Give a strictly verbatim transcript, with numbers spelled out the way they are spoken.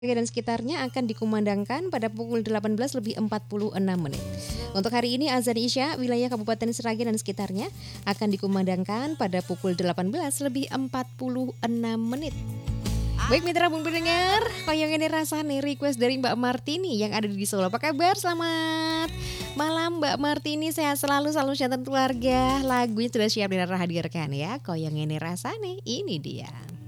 dan sekitarnya akan dikumandangkan pada pukul delapan belas lebih empat puluh enam menit. Untuk hari ini azan Isya wilayah Kabupaten Sragen dan sekitarnya akan dikumandangkan pada pukul delapan belas lebih empat puluh enam menit. Baik mitra bung pendengar, koyong ini rasanya request dari Mbak Martini yang ada di Solo. Apa kabar? Selamat malam Mbak Martini, sehat selalu, selalu sehat keluarga. Lagunya sudah siap dan hadirkan ya. Koyong ini rasanya, ini dia.